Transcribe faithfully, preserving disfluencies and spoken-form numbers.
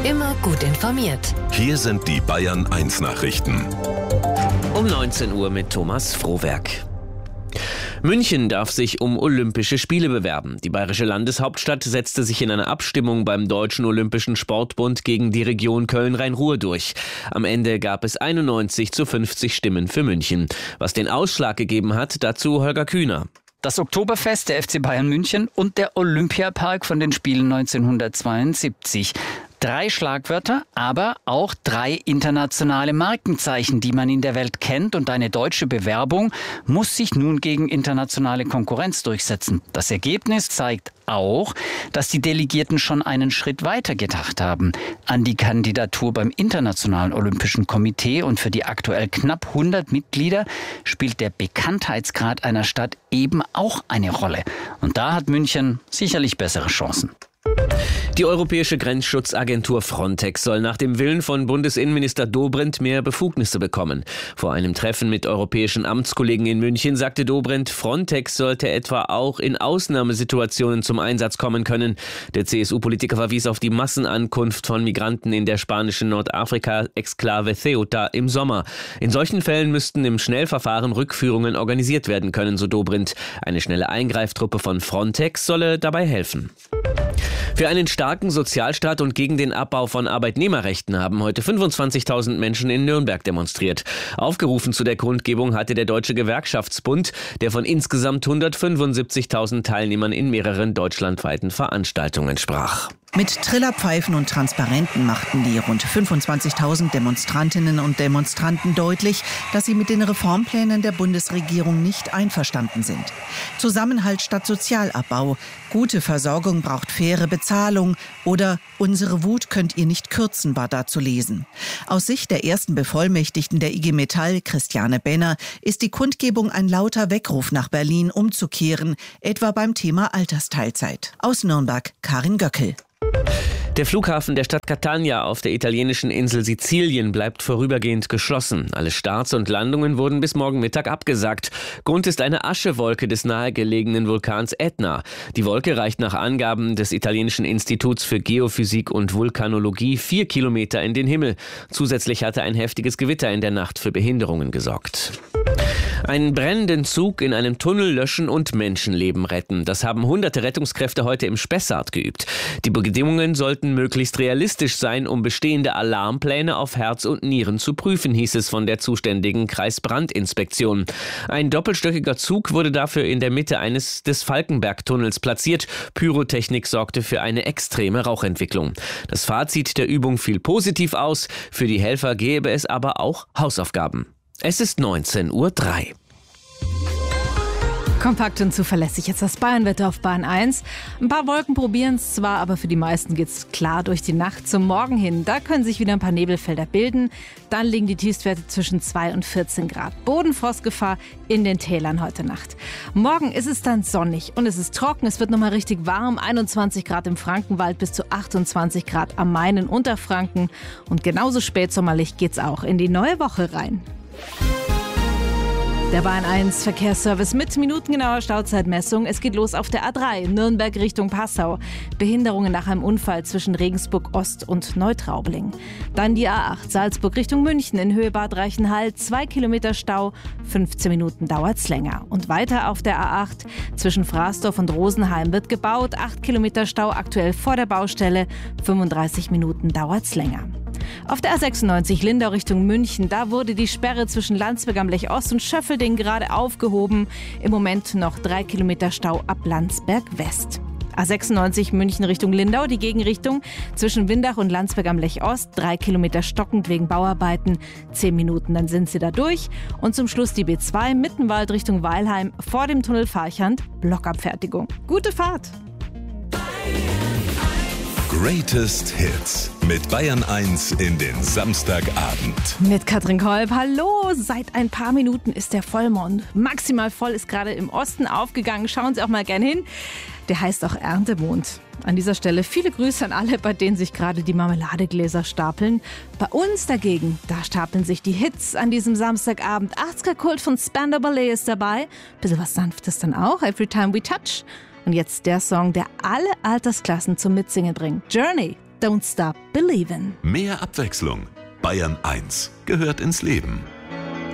Immer gut informiert. Hier sind die Bayern eins Nachrichten. Um neunzehn Uhr mit Thomas Frohwerk. München darf sich um Olympische Spiele bewerben. Die bayerische Landeshauptstadt setzte sich in einer Abstimmung beim Deutschen Olympischen Sportbund gegen die Region Köln-Rhein-Ruhr durch. Am Ende gab es einundneunzig zu fünfzig Stimmen für München. Was den Ausschlag gegeben hat, dazu Holger Kühner. Das Oktoberfest der F C Bayern München und der Olympiapark von den Spielen neunzehnhundertzweiundsiebzig. Drei Schlagwörter, aber auch drei internationale Markenzeichen, die man in der Welt kennt. Und eine deutsche Bewerbung muss sich nun gegen internationale Konkurrenz durchsetzen. Das Ergebnis zeigt auch, dass die Delegierten schon einen Schritt weiter gedacht haben. An die Kandidatur beim Internationalen Olympischen Komitee und für die aktuell knapp hundert Mitglieder spielt der Bekanntheitsgrad einer Stadt eben auch eine Rolle. Und da hat München sicherlich bessere Chancen. Die Europäische Grenzschutzagentur Frontex soll nach dem Willen von Bundesinnenminister Dobrindt mehr Befugnisse bekommen. Vor einem Treffen mit europäischen Amtskollegen in München sagte Dobrindt, Frontex sollte etwa auch in Ausnahmesituationen zum Einsatz kommen können. Der C S U-Politiker verwies auf die Massenankunft von Migranten in der spanischen Nordafrika-Exklave Ceuta im Sommer. In solchen Fällen müssten im Schnellverfahren Rückführungen organisiert werden können, so Dobrindt. Eine schnelle Eingreiftruppe von Frontex solle dabei helfen. Für einen starken Sozialstaat und gegen den Abbau von Arbeitnehmerrechten haben heute fünfundzwanzigtausend Menschen in Nürnberg demonstriert. Aufgerufen zu der Kundgebung hatte der Deutsche Gewerkschaftsbund, der von insgesamt hundertfünfundsiebzigtausend Teilnehmern in mehreren deutschlandweiten Veranstaltungen sprach. Mit Trillerpfeifen und Transparenten machten die rund fünfundzwanzigtausend Demonstrantinnen und Demonstranten deutlich, dass sie mit den Reformplänen der Bundesregierung nicht einverstanden sind. Zusammenhalt statt Sozialabbau, gute Versorgung braucht faire Bezahlung oder unsere Wut könnt ihr nicht kürzen, war da zu lesen. Aus Sicht der ersten Bevollmächtigten der I G Metall, Christiane Benner, ist die Kundgebung ein lauter Weckruf nach Berlin umzukehren, etwa beim Thema Altersteilzeit. Aus Nürnberg, Karin Göckel. Der Flughafen der Stadt Catania auf der italienischen Insel Sizilien bleibt vorübergehend geschlossen. Alle Starts und Landungen wurden bis morgen Mittag abgesagt. Grund ist eine Aschewolke des nahegelegenen Vulkans Etna. Die Wolke reicht nach Angaben des italienischen Instituts für Geophysik und Vulkanologie vier Kilometer in den Himmel. Zusätzlich hatte ein heftiges Gewitter in der Nacht für Behinderungen gesorgt. Einen brennenden Zug in einem Tunnel löschen und Menschenleben retten. Das haben hunderte Rettungskräfte heute im Spessart geübt. Die Bedingungen sollten möglichst realistisch sein, um bestehende Alarmpläne auf Herz und Nieren zu prüfen, hieß es von der zuständigen Kreisbrandinspektion. Ein doppelstöckiger Zug wurde dafür in der Mitte eines des Falkenberg-Tunnels platziert. Pyrotechnik sorgte für eine extreme Rauchentwicklung. Das Fazit der Übung fiel positiv aus. Für die Helfer gäbe es aber auch Hausaufgaben. Es ist neunzehn Uhr drei. Kompakt und zuverlässig jetzt das Bayernwetter auf Bayern eins. Ein paar Wolken probieren es zwar, aber für die meisten geht es klar durch die Nacht zum Morgen hin. Da können sich wieder ein paar Nebelfelder bilden. Dann liegen die Tiefstwerte zwischen zwei und vierzehn Grad. Bodenfrostgefahr in den Tälern heute Nacht. Morgen ist es dann sonnig und es ist trocken. Es wird nochmal richtig warm. einundzwanzig Grad im Frankenwald bis zu achtundzwanzig Grad am Main in Unterfranken. Und genauso spätsommerlich geht's auch in die neue Woche rein. Der Bayern eins Verkehrsservice mit minutengenauer Stauzeitmessung. Es geht los auf der A drei, Nürnberg Richtung Passau. Behinderungen nach einem Unfall zwischen Regensburg Ost und Neutraubling. Dann die A acht, Salzburg Richtung München in Höhe Bad Reichenhall. Zwei Kilometer Stau, fünfzehn Minuten dauert's länger. Und weiter auf der A acht, zwischen Fraßdorf und Rosenheim wird gebaut. Acht Kilometer Stau aktuell vor der Baustelle, fünfunddreißig Minuten dauert's länger. Auf der A sechsundneunzig Lindau Richtung München, da wurde die Sperre zwischen Landsberg am Lech Ost und Schöffelding gerade aufgehoben. Im Moment noch drei Kilometer Stau ab Landsberg West. A sechsundneunzig München Richtung Lindau, die Gegenrichtung zwischen Windach und Landsberg am Lech Ost, drei Kilometer stockend wegen Bauarbeiten, zehn Minuten, dann sind sie da durch. Und zum Schluss die B zwei Mittenwald Richtung Weilheim vor dem Tunnel Farchand, Blockabfertigung. Gute Fahrt! Greatest Hits mit Bayern eins in den Samstagabend. Mit Katrin Kolb. Hallo, seit ein paar Minuten ist der Vollmond. Maximal voll ist gerade im Osten aufgegangen. Schauen Sie auch mal gern hin. Der heißt auch Erntemond. An dieser Stelle viele Grüße an alle, bei denen sich gerade die Marmeladegläser stapeln. Bei uns dagegen, da stapeln sich die Hits an diesem Samstagabend. achtziger-Kult von Spandau Ballet ist dabei. Bisschen was Sanftes dann auch, Every Time We Touch. Und jetzt der Song, der alle Altersklassen zum Mitsingen bringt. Journey. Don't Stop Believin'. Mehr Abwechslung. Bayern eins gehört ins Leben.